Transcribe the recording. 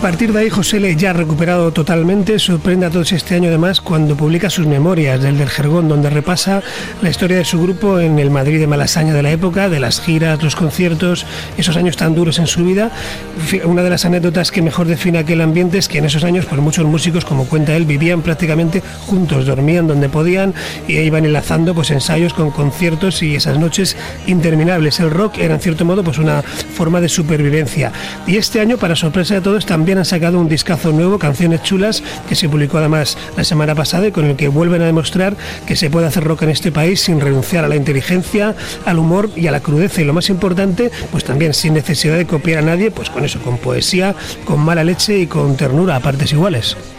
partir de ahí, José L., ya recuperado totalmente, sorprende a todos este año además cuando publica sus memorias del Jergón, donde repasa la historia de su grupo en el Madrid de Malasaña de la época, de las giras, los conciertos, esos años tan duros en su vida. Una de las anécdotas que mejor define aquel ambiente es que en esos años, pues muchos músicos, como cuenta él, vivían prácticamente juntos, dormían donde podían y iban enlazando pues ensayos con conciertos y esas noches interminables. El rock era en cierto modo pues una forma de supervivencia. Y este año, para sorpresa de todos, también han sacado un discazo nuevo, Canciones Chulas, que se publicó además la semana pasada y con el que vuelven a demostrar que se puede hacer rock en este país sin renunciar a la inteligencia, al humor y a la crudeza, y lo más importante, pues también sin necesidad de copiar a nadie, pues con eso, con poesía, con mala leche y con ternura a partes iguales.